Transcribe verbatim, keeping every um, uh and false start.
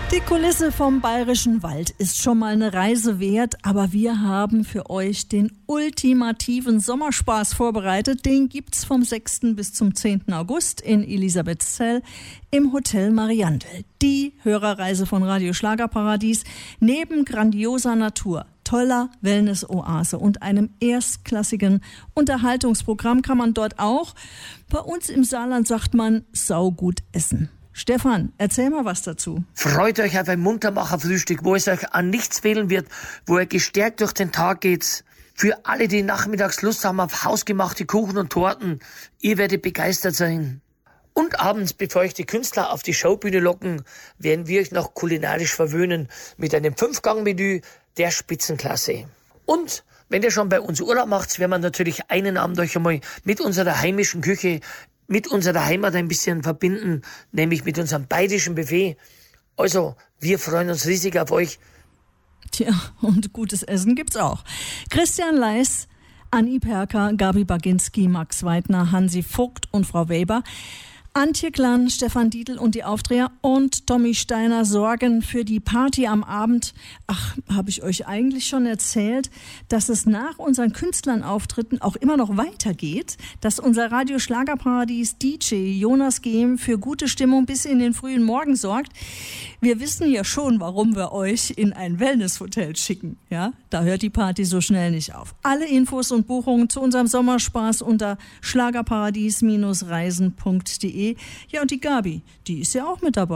Die Kulisse vom Bayerischen Wald ist schon mal eine Reise wert, aber wir haben für euch den ultimativen Sommerspaß vorbereitet. Den gibt's vom sechsten bis zum zehnten August in Elisabethzell im Hotel Mariandel. Die Hörerreise von Radio Schlagerparadies neben grandioser Natur, toller Wellness-Oase und einem erstklassigen Unterhaltungsprogramm kann man dort auch, bei uns im Saarland sagt man, saugut essen. Stefan, erzähl mal was dazu. Freut euch auf ein Muntermacher-Frühstück, wo es euch an nichts fehlen wird, wo ihr gestärkt durch den Tag geht. Für alle, die nachmittags Lust haben auf hausgemachte Kuchen und Torten, ihr werdet begeistert sein. Und abends, bevor euch die Künstler auf die Showbühne locken, werden wir euch noch kulinarisch verwöhnen mit einem Fünf-Gang-Menü der Spitzenklasse. Und wenn ihr schon bei uns Urlaub macht, werden wir natürlich einen Abend euch einmal mit unserer heimischen Küche mit unserer Heimat ein bisschen verbinden, nämlich mit unserem bayerischen Buffet. Also, wir freuen uns riesig auf euch. Tja, und gutes Essen gibt's auch. Christian Leis, Anni Perker, Gabi Baginski, Max Weidner, Hansi Vogt und Frau Weber, Antje Klann, Stefan Dietl und die Aufdreher und Tommy Steiner sorgen für die Party am Abend. Ach, habe ich euch eigentlich schon erzählt, dass es nach unseren Künstlern-Auftritten auch immer noch weitergeht, dass unser Radio Schlagerparadies D J Jonas Gehm für gute Stimmung bis in den frühen Morgen sorgt. Wir wissen ja schon, warum wir euch in ein Wellnesshotel schicken. Ja, da hört die Party so schnell nicht auf. Alle Infos und Buchungen zu unserem Sommerspaß unter schlagerparadies Bindestrich reisen Punkt de. Ja, und die Gabi, die ist ja auch mit dabei.